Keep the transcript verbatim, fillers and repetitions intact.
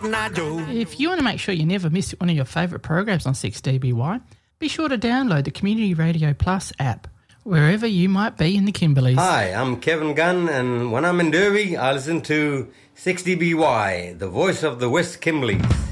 Cotton Eye Joe. If you want to make sure you never miss one of your favourite programs on six D B Y, be sure to download the Community Radio Plus app, wherever you might be in the Kimberleys. Hi, I'm Kevin Gunn, and when I'm in Derby, I listen to six D B Y, the voice of the West Kimberleys.